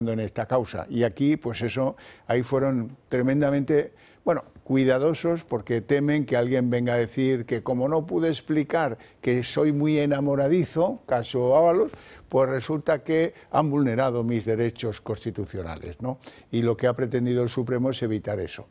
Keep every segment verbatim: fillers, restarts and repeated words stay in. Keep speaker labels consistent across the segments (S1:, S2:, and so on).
S1: en esta causa. Y aquí, pues eso, ahí fueron tremendamente, bueno, cuidadosos porque temen que alguien venga a decir que como no pude explicar que soy muy enamoradizo, caso Ábalos, pues resulta que han vulnerado mis derechos constitucionales, ¿no? Y lo que ha pretendido el Supremo es evitar eso.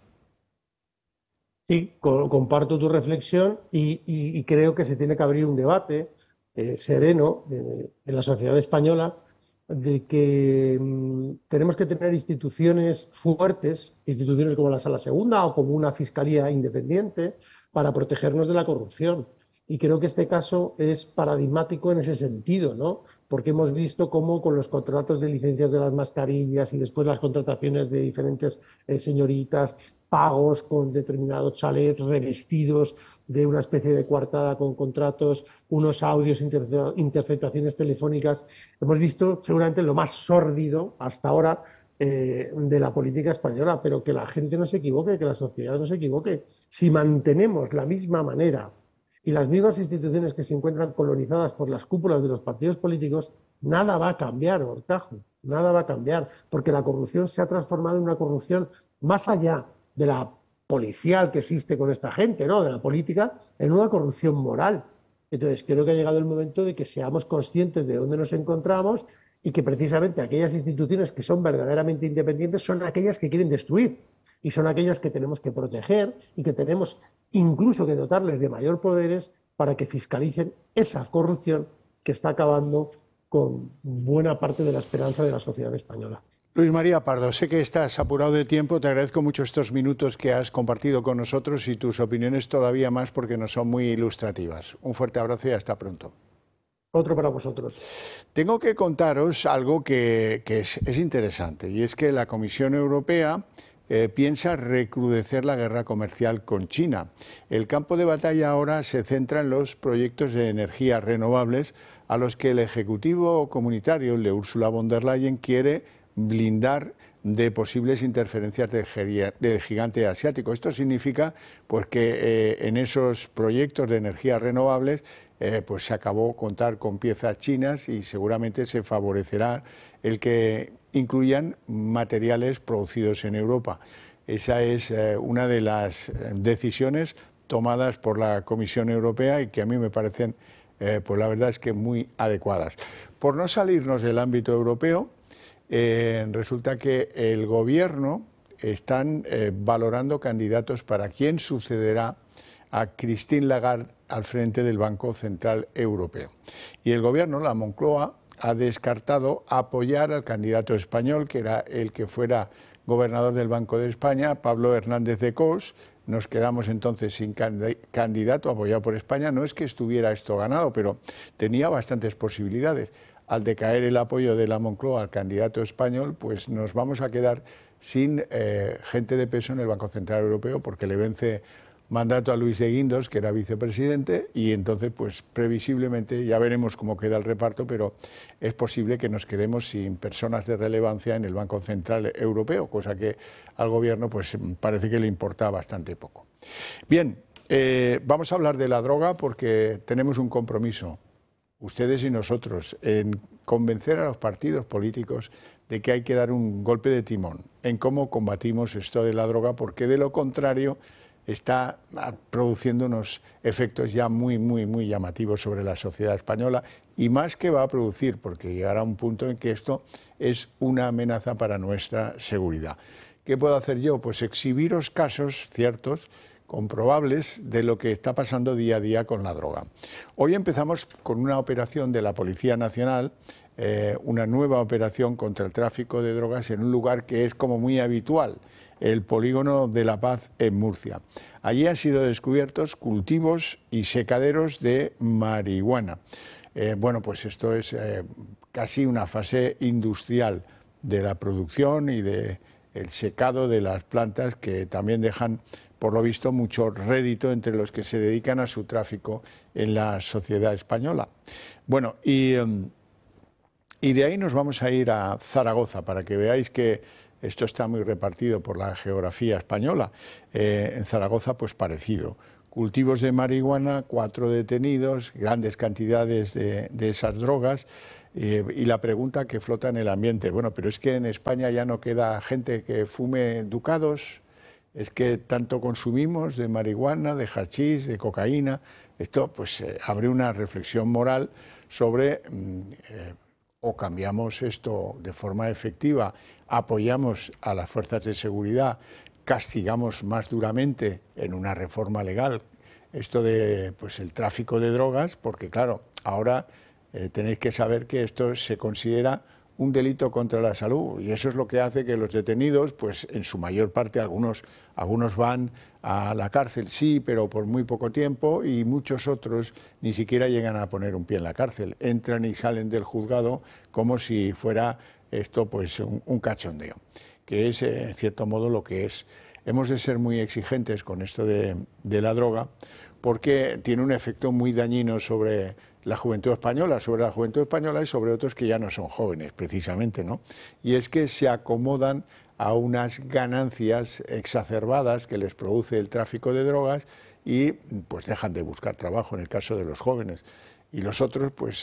S2: Sí, co- comparto tu reflexión y, y- y creo que se tiene que abrir un debate eh, sereno eh, en la sociedad española de que mm, tenemos que tener instituciones fuertes, instituciones como la Sala Segunda o como una Fiscalía independiente para protegernos de la corrupción. Y creo que este caso es paradigmático en ese sentido, ¿no? Porque hemos visto cómo con los contratos de licencias de las mascarillas y después las contrataciones de diferentes eh, señoritas, pagos con determinados chalets revestidos de una especie de coartada con contratos, unos audios, interce- interceptaciones telefónicas. Hemos visto seguramente lo más sórdido hasta ahora eh, de la política española, pero que la gente no se equivoque, que la sociedad no se equivoque. Si mantenemos la misma manera y las mismas instituciones que se encuentran colonizadas por las cúpulas de los partidos políticos, nada va a cambiar, Horcajo, nada va a cambiar, porque la corrupción se ha transformado en una corrupción más allá de la policial que existe con esta gente, ¿no? De la política, en una corrupción moral. Entonces, creo que ha llegado el momento de que seamos conscientes de dónde nos encontramos y que precisamente aquellas instituciones que son verdaderamente independientes son aquellas que quieren destruir y son aquellas que tenemos que proteger y que tenemos incluso que dotarles de mayor poderes para que fiscalicen esa corrupción que está acabando con buena parte de la esperanza de la sociedad española.
S1: Luis María Pardo, sé que estás apurado de tiempo, te agradezco mucho estos minutos que has compartido con nosotros y tus opiniones todavía más porque nos son muy ilustrativas. Un fuerte abrazo y hasta pronto.
S2: Otro para vosotros.
S1: Tengo que contaros algo que, que es, es interesante y es que la Comisión Europea eh, piensa recrudecer la guerra comercial con China. El campo de batalla ahora se centra en los proyectos de energías renovables a los que el Ejecutivo Comunitario, el de Ursula von der Leyen, quiere blindar de posibles interferencias del, del gigante asiático. Esto significa pues, que eh, en esos proyectos de energías renovables eh, pues, se acabó contar con piezas chinas y seguramente se favorecerá el que incluyan materiales producidos en Europa. Esa es eh, una de las decisiones tomadas por la Comisión Europea y que a mí me parecen, eh, pues la verdad es que muy adecuadas. Por no salirnos del ámbito europeo, Eh, resulta que el gobierno están eh, valorando candidatos para quién sucederá a Christine Lagarde al frente del Banco Central Europeo. Y el gobierno, la Moncloa, ha descartado apoyar al candidato español, que era el que fuera gobernador del Banco de España, Pablo Hernández de Cos. Nos quedamos entonces sin candidato apoyado por España. No es que estuviera esto ganado, pero tenía bastantes posibilidades. Al decaer el apoyo de la Moncloa al candidato español, pues nos vamos a quedar sin eh, gente de peso en el Banco Central Europeo porque le vence mandato a Luis de Guindos, que era vicepresidente, y entonces, pues previsiblemente, ya veremos cómo queda el reparto, pero es posible que nos quedemos sin personas de relevancia en el Banco Central Europeo, cosa que al gobierno pues parece que le importa bastante poco. Bien, eh, vamos a hablar de la droga porque tenemos un compromiso, ustedes y nosotros, en convencer a los partidos políticos de que hay que dar un golpe de timón en cómo combatimos esto de la droga, porque de lo contrario está produciendo unos efectos ya muy, muy, muy llamativos sobre la sociedad española y más que va a producir, porque llegará un punto en que esto es una amenaza para nuestra seguridad. ¿Qué puedo hacer yo? Pues exhibiros casos ciertos, comprobables de lo que está pasando día a día con la droga. Hoy empezamos con una operación de la Policía Nacional, eh, una nueva operación contra el tráfico de drogas en un lugar que es como muy habitual, el Polígono de la Paz en Murcia. Allí han sido descubiertos cultivos y secaderos de marihuana. Eh, bueno, pues esto es eh, casi una fase industrial de la producción y de el secado de las plantas que también dejan, por lo visto, mucho rédito entre los que se dedican a su tráfico en la sociedad española. Bueno, y, y de ahí nos vamos a ir a Zaragoza para que veáis que esto está muy repartido por la geografía española. Eh, en Zaragoza, pues parecido. Cultivos de marihuana, cuatro detenidos, grandes cantidades de, de esas drogas. Eh, y la pregunta que flota en el ambiente, bueno, pero es que en España ya no queda gente que fume ducados, es que tanto consumimos de marihuana, de hachís, de cocaína. Esto pues eh, abre una reflexión moral sobre mm, eh, o cambiamos esto de forma efectiva, apoyamos a las fuerzas de seguridad, castigamos más duramente en una reforma legal esto de pues el tráfico de drogas, porque claro, ahora eh, tenéis que saber que esto se considera un delito contra la salud y eso es lo que hace que los detenidos, pues en su mayor parte algunos, algunos van a la cárcel, sí, pero por muy poco tiempo y muchos otros ni siquiera llegan a poner un pie en la cárcel, entran y salen del juzgado como si fuera esto pues un, un cachondeo, que es en cierto modo lo que es. Hemos de ser muy exigentes con esto de, de la droga porque tiene un efecto muy dañino sobre la juventud española, sobre la juventud española y sobre otros que ya no son jóvenes, precisamente, ¿no? Y es que se acomodan a unas ganancias exacerbadas que les produce el tráfico de drogas y pues dejan de buscar trabajo en el caso de los jóvenes. Y los otros, pues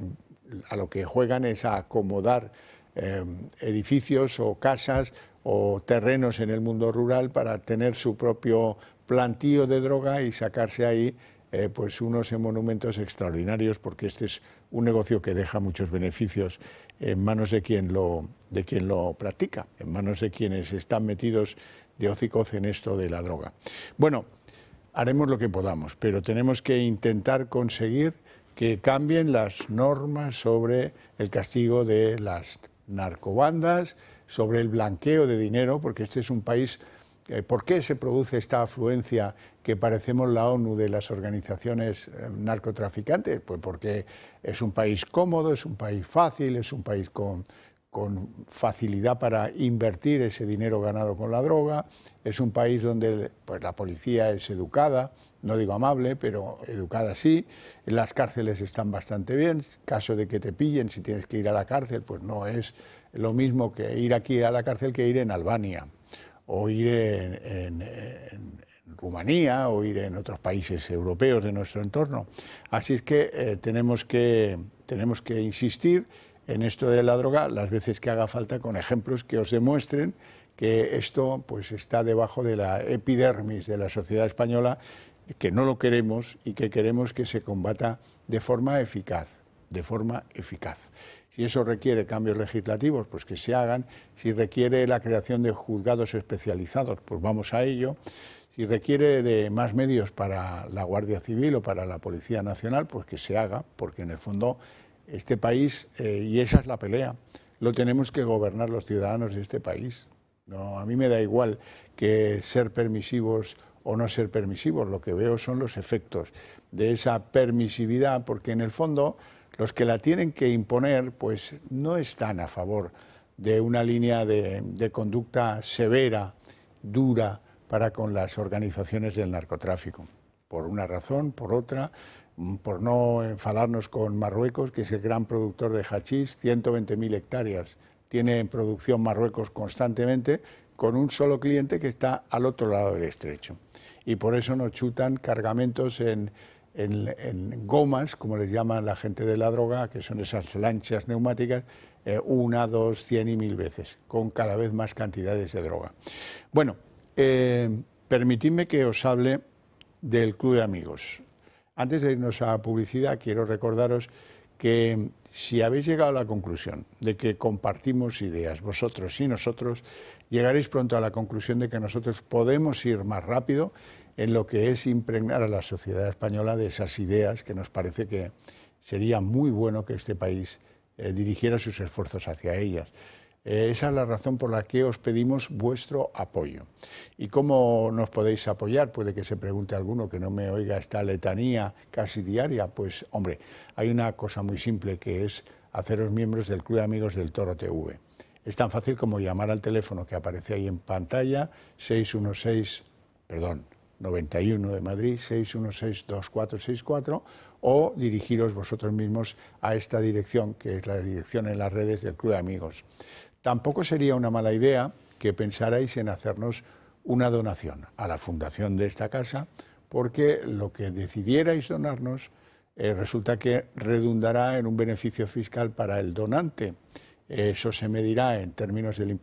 S1: a lo que juegan es a acomodar eh, edificios o casas o terrenos en el mundo rural para tener su propio plantío de droga y sacarse ahí eh, pues unos monumentos extraordinarios, porque este es un negocio que deja muchos beneficios en manos de quien lo, de quien lo practica, en manos de quienes están metidos de hocicoz en esto de la droga. Bueno, haremos lo que podamos, pero tenemos que intentar conseguir que cambien las normas sobre el castigo de las narcobandas, sobre el blanqueo de dinero, porque este es un país. Eh, ¿Por qué se produce esta afluencia que parecemos la ONU de las organizaciones eh, narcotraficantes? Pues porque es un país cómodo, es un país fácil, es un país con, con facilidad para invertir ese dinero ganado con la droga, es un país donde pues, la policía es educada, no digo amable, pero educada sí, las cárceles están bastante bien, en caso de que te pillen, si tienes que ir a la cárcel, pues no es lo mismo que ir aquí a la cárcel que ir en Albania, o ir en, en, en Rumanía, o ir en otros países europeos de nuestro entorno. Así es que, eh, tenemos que tenemos que insistir en esto de la droga las veces que haga falta, con ejemplos que os demuestren que esto pues, está debajo de la epidermis de la sociedad española, que no lo queremos y que queremos que se combata de forma eficaz, de forma eficaz. Si eso requiere cambios legislativos, pues que se hagan. Si requiere la creación de juzgados especializados, pues vamos a ello. Si requiere de más medios para la Guardia Civil o para la Policía Nacional, pues que se haga, porque en el fondo este país, eh, y esa es la pelea, lo tenemos que gobernar los ciudadanos de este país. No, a mí me da igual que ser permisivos o no ser permisivos, lo que veo son los efectos de esa permisividad, porque en el fondo los que la tienen que imponer pues no están a favor de una línea de, de conducta severa, dura, para con las organizaciones del narcotráfico. Por una razón, por otra, por no enfadarnos con Marruecos, que es el gran productor de hachís, ciento veinte mil hectáreas tiene en producción Marruecos constantemente, con un solo cliente que está al otro lado del estrecho. Y por eso nos chutan cargamentos en En, en gomas, como les llaman la gente de la droga, que son esas lanchas neumáticas, eh, una, dos, cien y mil veces, con cada vez más cantidades de droga. Bueno, eh, permitidme que os hable del Club de Amigos. Antes de irnos a publicidad, quiero recordaros que si habéis llegado a la conclusión de que compartimos ideas, vosotros y nosotros, llegaréis pronto a la conclusión de que nosotros podemos ir más rápido en lo que es impregnar a la sociedad española de esas ideas que nos parece que sería muy bueno que este país eh, dirigiera sus esfuerzos hacia ellas. Eh, esa es la razón por la que os pedimos vuestro apoyo. ¿Y cómo nos podéis apoyar? Puede que se pregunte alguno que no me oiga esta letanía casi diaria. Pues, hombre, hay una cosa muy simple, que es haceros miembros del Club de Amigos del Toro T V. Es tan fácil como llamar al teléfono que aparece ahí en pantalla, seis uno seis, perdón, noventa y uno de Madrid, seis uno seis, dos cuatro seis cuatro, o dirigiros vosotros mismos a esta dirección, que es la dirección en las redes del Club de Amigos. Tampoco sería una mala idea que pensarais en hacernos una donación a la fundación de esta casa, porque lo que decidierais donarnos eh, resulta que redundará en un beneficio fiscal para el donante. Eso se medirá en términos del impuesto